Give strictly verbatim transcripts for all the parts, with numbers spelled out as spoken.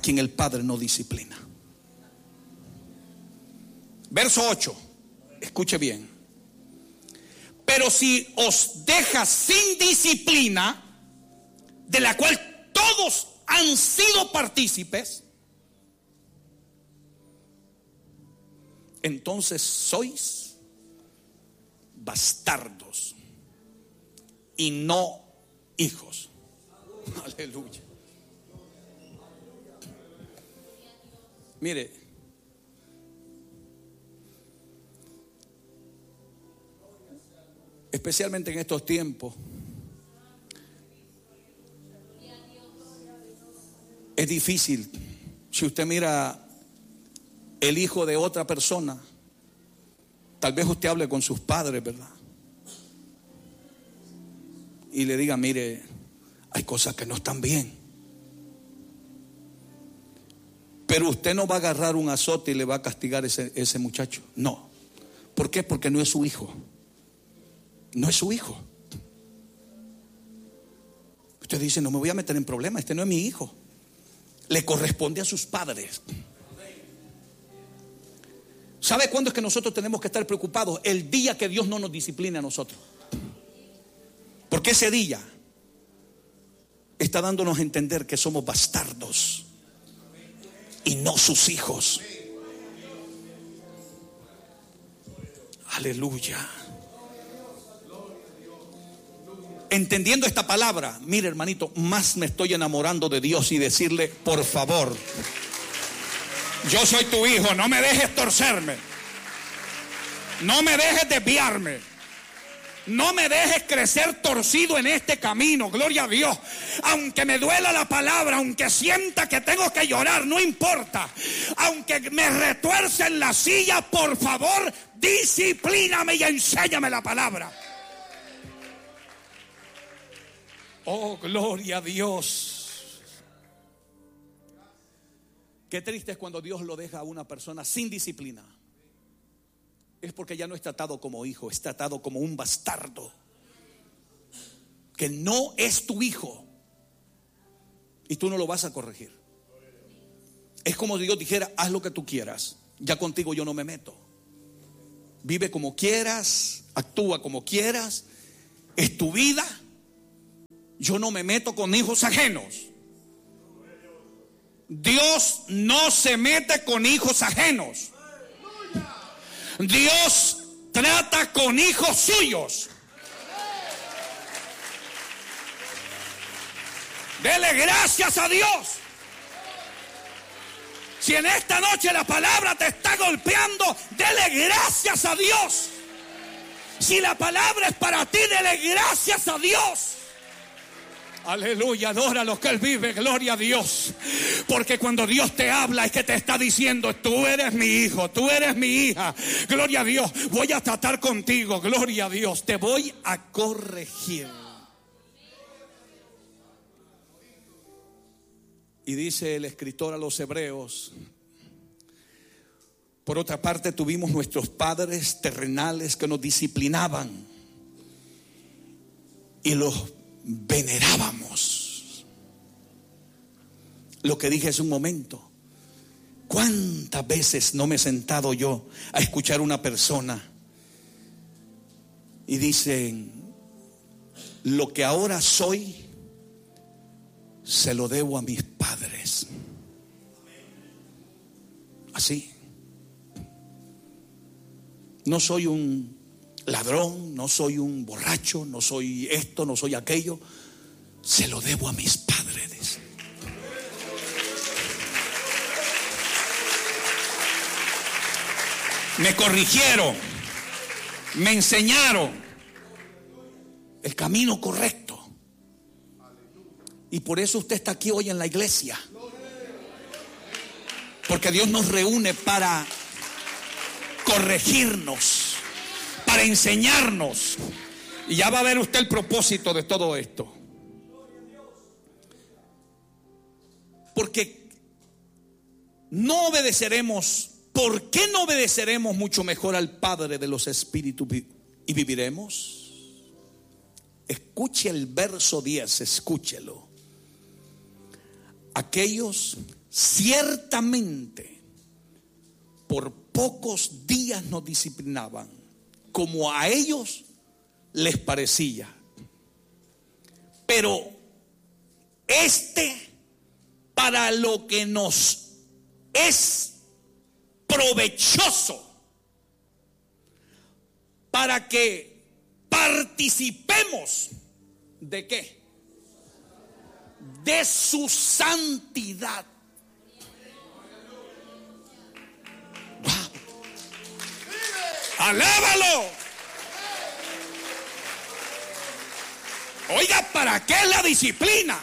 quien el Padre no disciplina. Verso ocho, escuche bien. Pero si os deja sin disciplina, de la cual todos han sido partícipes, entonces sois bastardos y no hijos. Aleluya. Mire, especialmente en estos tiempos, es difícil. Si usted mira el hijo de otra persona, tal vez usted hable con sus padres, ¿verdad? Y le diga, mire, hay cosas que no están bien. Pero usted no va a agarrar un azote y le va a castigar a ese, ese muchacho. No. ¿Por qué? Porque no es su hijo. No es su hijo. Usted dice, no me voy a meter en problemas, este no es mi hijo. Le corresponde a sus padres. ¿Sabe cuándo es que nosotros tenemos que estar preocupados? El día que Dios no nos discipline a nosotros. Porque ese día está dándonos a entender que somos bastardos y no sus hijos. Aleluya. Entendiendo esta palabra, mire hermanito, más me estoy enamorando de Dios y decirle, por favor, yo soy tu hijo, no me dejes torcerme, no me dejes desviarme, no me dejes crecer torcido en este camino, gloria a Dios. Aunque me duela la palabra, aunque sienta que tengo que llorar, no importa. Aunque me retuerce en la silla, por favor, disciplíname y enséñame la palabra. Oh, gloria a Dios. Qué triste es cuando Dios lo deja a una persona sin disciplina. Es porque ya no es tratado como hijo, es tratado como un bastardo, que no es tu hijo y tú no lo vas a corregir. Es como si Dios dijera, haz lo que tú quieras, ya contigo yo no me meto. Vive como quieras, actúa como quieras, es tu vida. Yo no me meto con hijos ajenos. Dios no se mete con hijos ajenos. Dios trata con hijos suyos. Dele gracias a Dios. Si en esta noche la palabra te está golpeando, dele gracias a Dios. Si la palabra es para ti, dele gracias a Dios. Aleluya, adora lo que Él vive, gloria a Dios. Porque cuando Dios te habla es que te está diciendo, tú eres mi hijo, tú eres mi hija, gloria a Dios, voy a tratar contigo, gloria a Dios, te voy a corregir. Y dice el escritor a los Hebreos, por otra parte tuvimos nuestros padres terrenales que nos disciplinaban y los venerábamos. Lo que dije hace un momento, ¿cuántas veces no me he sentado yo a escuchar a una persona y dicen, lo que ahora soy se lo debo a mis padres? Así. No soy un ladrón, no soy un borracho, no soy esto, no soy aquello. Se lo debo a mis padres. Me corrigieron, me enseñaron el camino correcto. Y por eso usted está aquí hoy en la iglesia. Porque Dios nos reúne para corregirnos, para enseñarnos. Y ya va a ver usted el propósito de todo esto. Porque no obedeceremos. ¿Por qué no obedeceremos mucho mejor al Padre de los Espíritus y viviremos? Escuche el verso diez, escúchelo. aquellos ciertamente por pocos días nos disciplinaban, como a ellos les parecía. Pero este, para lo que nos es provechoso, para que participemos ¿de qué? De su santidad. Wow. Alábalo. Oiga, ¿para qué la disciplina?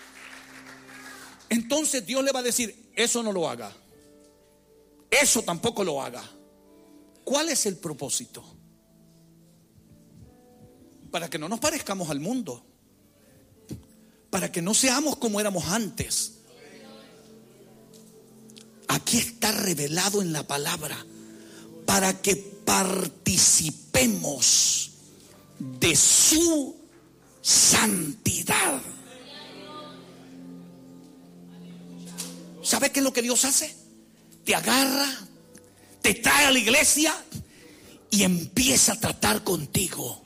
Entonces Dios le va a decir, eso no lo haga, eso tampoco lo haga. ¿Cuál es el propósito? Para que no nos parezcamos al mundo, para que no seamos como éramos antes. Aquí está revelado en la palabra, para que participemos de su santidad. ¿Sabe qué es lo que Dios hace? Te agarra, te trae a la iglesia y empieza a tratar contigo.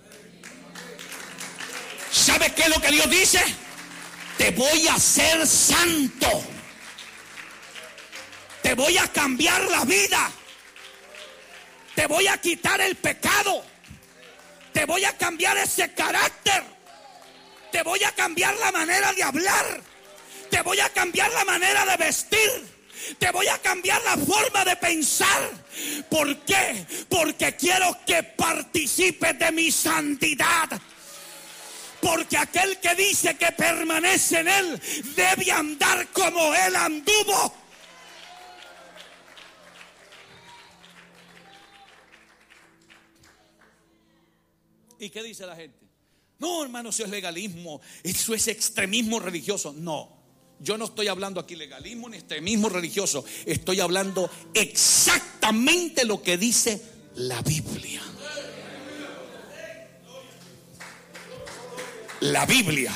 ¿Sabe qué es lo que Dios dice? Te voy a hacer santo. Te voy a cambiar la vida. Te voy a quitar el pecado. Te voy a cambiar ese carácter. Te voy a cambiar la manera de hablar. Te voy a cambiar la manera de vestir. Te voy a cambiar la forma de pensar. ¿Por qué? Porque quiero que participes de mi santidad. Porque aquel que dice que permanece en él debe andar como él anduvo. ¿Y qué dice la gente? No, hermano, eso es legalismo, eso es extremismo religioso. No, yo no estoy hablando aquí legalismo ni extremismo religioso. Estoy hablando exactamente lo que dice la Biblia. La Biblia,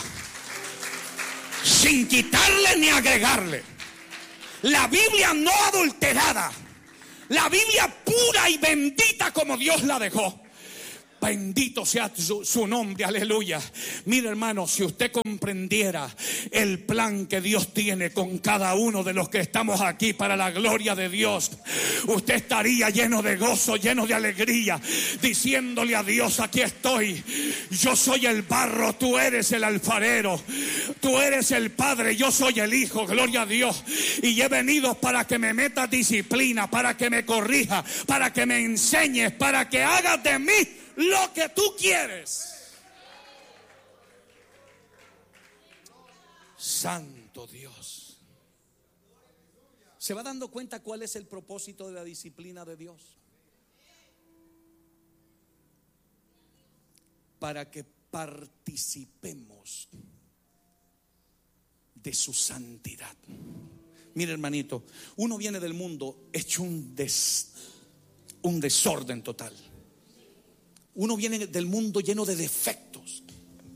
sin quitarle ni agregarle. La Biblia no adulterada. La Biblia pura y bendita como Dios la dejó. Bendito sea su, su nombre, aleluya. Mira, hermano, si usted comprendiera el plan que Dios tiene con cada uno de los que estamos aquí para la gloria de Dios, usted estaría lleno de gozo, lleno de alegría, diciéndole a Dios, aquí estoy. Yo soy el barro, tú eres el alfarero. Tú eres el Padre, yo soy el Hijo, gloria a Dios. Y he venido para que me metas disciplina, para que me corrija, para que me enseñes, para que hagas de mí lo que tú quieres. Santo Dios. ¿Se va dando cuenta cuál es el propósito de la disciplina de Dios? Para que participemos de su santidad. Mire, hermanito, uno viene del mundo hecho un, des, un desorden total. Uno viene del mundo lleno de defectos.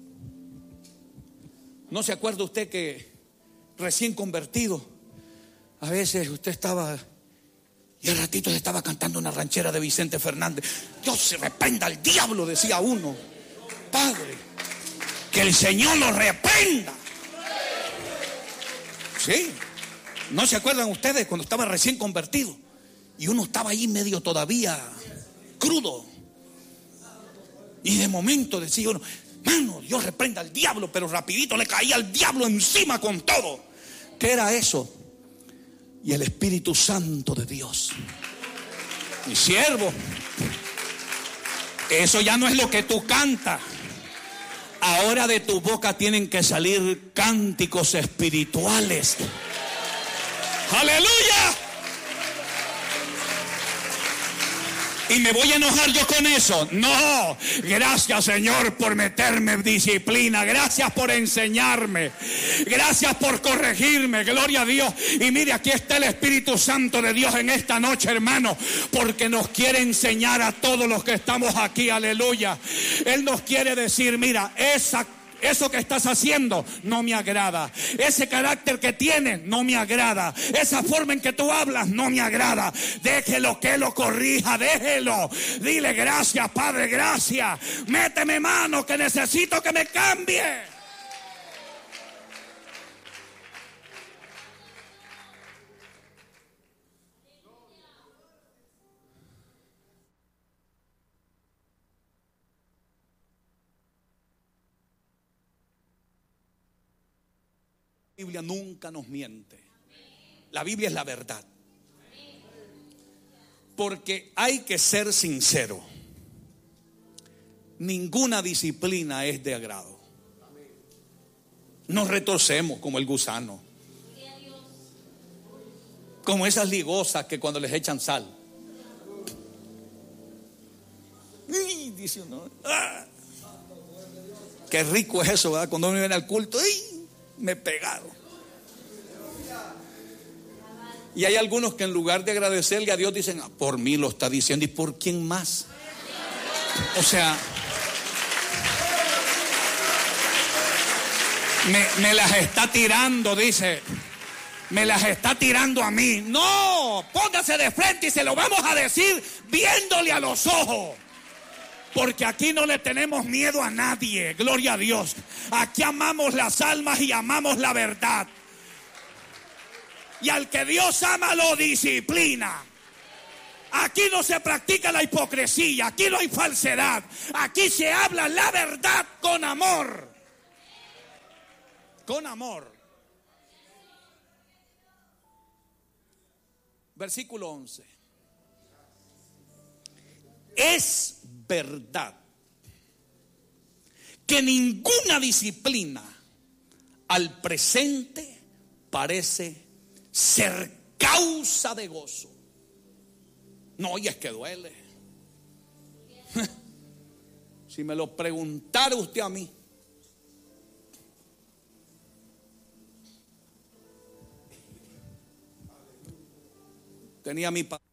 ¿No se acuerda usted que recién convertido, a veces usted estaba y al ratito se estaba cantando una ranchera de Vicente Fernández? Dios se reprenda al diablo, decía uno. Padre, que el Señor lo reprenda. Sí. ¿No se acuerdan ustedes cuando estaba recién convertido y uno estaba ahí medio todavía crudo? Y de momento decía uno, mano, Dios reprenda al diablo, pero rapidito le caía al diablo encima con todo. ¿Qué era eso? Y el Espíritu Santo de Dios. Mi siervo, eso ya no es lo que tú cantas. Ahora de tu boca tienen que salir cánticos espirituales. ¡Aleluya! ¿Y me voy a enojar yo con eso? No, gracias Señor por meterme en disciplina, gracias por enseñarme, gracias por corregirme, gloria a Dios. Y mire, aquí está el Espíritu Santo de Dios en esta noche, hermano, porque nos quiere enseñar a todos los que estamos aquí, aleluya. Él nos quiere decir, mira, esa Eso que estás haciendo no me agrada. Ese carácter que tienes no me agrada. Esa forma en que tú hablas no me agrada. Déjelo que lo corrija, déjelo. Dile gracias, Padre, gracias. Méteme mano que necesito que me cambie. La Biblia nunca nos miente. La Biblia es la verdad. Porque hay que ser sincero. Ninguna disciplina es de agrado. Nos retorcemos como el gusano. Como esas ligosas que cuando les echan sal. ¡Ay! Dice uno, ¡ah! Qué rico es eso, ¿verdad? Cuando uno viene al culto, ¡ay! Me pegaron. Y hay algunos que en lugar de agradecerle a Dios dicen, ah, por mí lo está diciendo. ¿Y por quién más? O sea, me, me las está tirando, dice. Me las está tirando a mí. No, póngase de frente y se lo vamos a decir viéndole a los ojos. Porque aquí no le tenemos miedo a nadie, gloria a Dios. Aquí amamos las almas y amamos la verdad. Y al que Dios ama lo disciplina. Aquí no se practica la hipocresía, aquí no hay falsedad. Aquí se habla la verdad con amor. Con amor. Versículo once. Es verdad que ninguna disciplina al presente parece ser causa de gozo. No, y es que duele. Si me lo preguntara usted a mí, tenía mi padre